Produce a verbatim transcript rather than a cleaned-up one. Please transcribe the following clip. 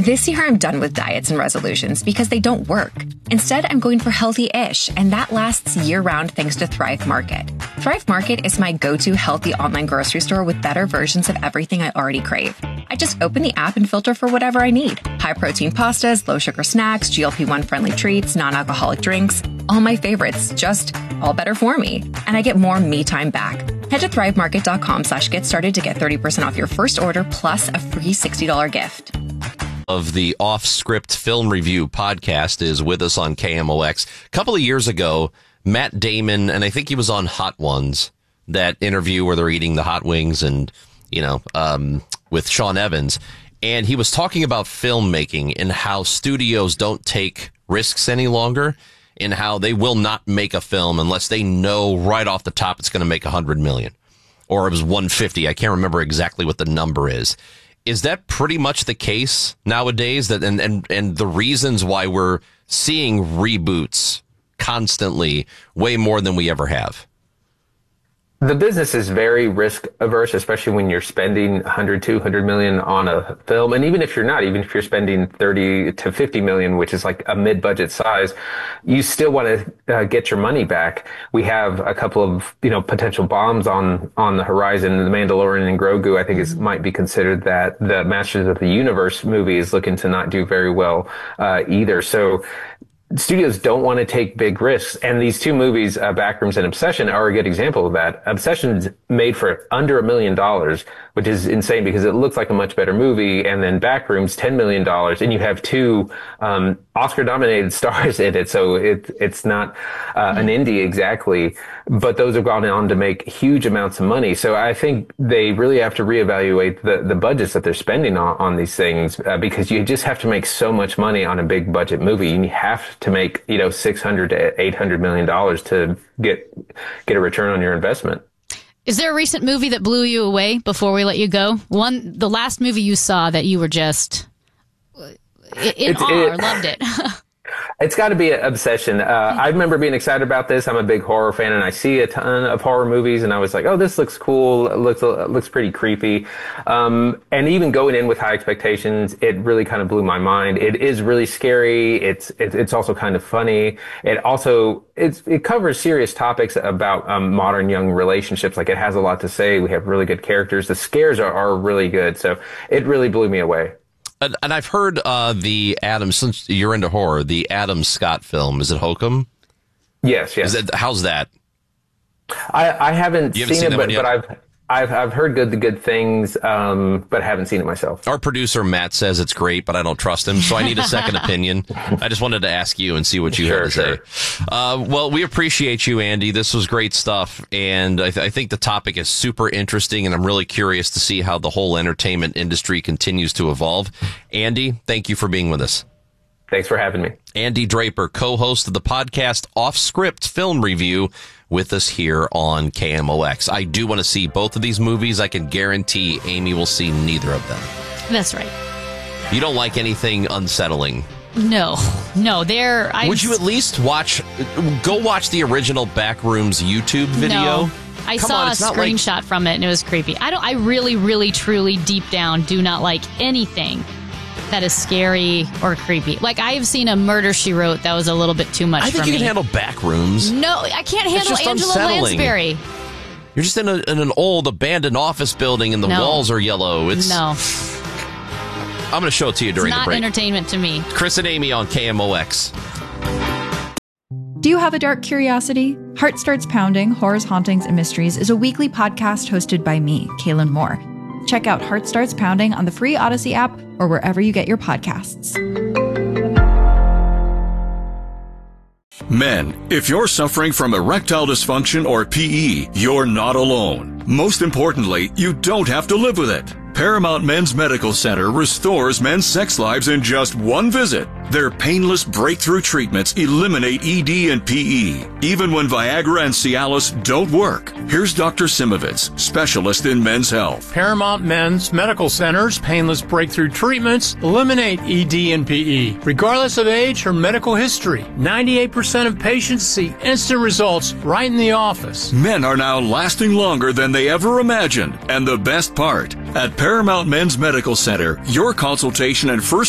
This year, I'm done with diets and resolutions because they don't work. Instead, I'm going for healthy-ish, and that lasts year-round thanks to Thrive Market. Thrive Market is my go-to healthy online grocery store with better versions of everything I already crave. I just open the app and filter for whatever I need. High-protein pastas, low-sugar snacks, G L P one friendly treats, non-alcoholic drinks. All my favorites, just all better for me. And I get more me time back. Head to thrivemarket.com slash get started to get thirty percent off your first order plus a free sixty dollars gift. Of the Off Script Film Review podcast is with us on K M O X. A couple of years ago, Matt Damon, and I think he was on Hot Ones, that interview where they're eating the hot wings and, you know, um, with Sean Evans. And he was talking about filmmaking and how studios don't take risks any longer and how they will not make a film unless they know right off the top it's going to make one hundred million dollars. Or it was one hundred fifty. I can't remember exactly what the number is. Is that pretty much the case nowadays? That and, and, and the reasons why we're seeing reboots constantly way more than we ever have? The business is very risk averse, especially when you're spending one hundred, two hundred million on a film. And even if you're not, even if you're spending thirty to fifty million, which is like a mid-budget size, you still want to uh, get your money back. We have a couple of, you know, potential bombs on, on the horizon. The Mandalorian and Grogu, I think is, might be considered that. The Masters of the Universe movie is looking to not do very well, uh, either. So, studios don't want to take big risks. And these two movies, uh, Backrooms and Obsession, are a good example of that. Obsession's made for under a million dollars, which is insane because it looks like a much better movie. And then Backrooms, ten million dollars. And you have two, um, Oscar-nominated stars in it. So it, it's not, uh, an indie exactly, but those have gone on to make huge amounts of money. So I think they really have to reevaluate the, the budgets that they're spending on, on these things, uh, because you just have to make so much money on a big budget movie. And you have to make, you know, six hundred to eight hundred million dollars to get, get a return on your investment. Is there a recent movie that blew you away before we let you go? One, the last movie you saw that you were just in it's, awe it, or loved it? It's got to be an Obsession. Uh, I remember being excited about this. I'm a big horror fan, and I see a ton of horror movies, and I was like, "Oh, this looks cool. It looks it looks pretty creepy." Um, and even going in with high expectations, it really kind of blew my mind. It is really scary. It's it, it's also kind of funny. It also it's it covers serious topics about um, modern young relationships. Like, it has a lot to say. We have really good characters. The scares are, are really good. So it really blew me away. And, and I've heard uh, the Adam, since you're into horror, the Adam Scott film. Is it Hokum? Yes, yes. Is it, how's that? I, I haven't, haven't seen, seen it, but, but I've I've I've heard good good things, um, but haven't seen it myself. Our producer Matt says it's great, but I don't trust him, so I need a second opinion. I just wanted to ask you and see what you sure, had to sure. say. Uh, well, we appreciate you, Andy. This was great stuff, and I, th- I think the topic is super interesting, and I'm really curious to see how the whole entertainment industry continues to evolve. Andy, thank you for being with us. Thanks for having me. Andy Draper, co-host of the podcast Off Script Film Review, with us here on K M O X. I do want to see both of these movies. I can guarantee Amy will see neither of them. That's right. You don't like anything unsettling? No, no. They're. I've, Would you at least watch? Go watch the original Backrooms YouTube video. No. I Come saw on, a it's not like- screenshot from it, and it was creepy. I don't. I really, really, truly, deep down, do not like anything that is scary or creepy. Like, I have seen a Murder, She Wrote that was a little bit too much I think for you me. can handle Backrooms. No, I can't handle just Angela unsettling. Lansbury. You're just in, a, in an old abandoned office building, and the No. walls are yellow. It's No, I'm going to show it to you during it's the not break. entertainment to me. Chris and Amy on K M O X. Do you have a dark curiosity? Heart Starts Pounding, Horrors, Hauntings, and Mysteries is a weekly podcast hosted by me, Kaylin Moore. Check out Heart Starts Pounding on the free Odyssey app or wherever you get your podcasts. Men, if you're suffering from erectile dysfunction or P E, you're not alone. Most importantly, you don't have to live with it. Paramount Men's Medical Center restores men's sex lives in just one visit. Their painless breakthrough treatments eliminate E D and P E, even when Viagra and Cialis don't work. Here's Doctor Simovitz, specialist in men's health. Paramount Men's Medical Center's painless breakthrough treatments eliminate E D and P E, regardless of age or medical history. ninety-eight percent of patients see instant results right in the office. Men are now lasting longer than they ever imagined. And the best part, at Paramount Men's Medical Center, your consultation and first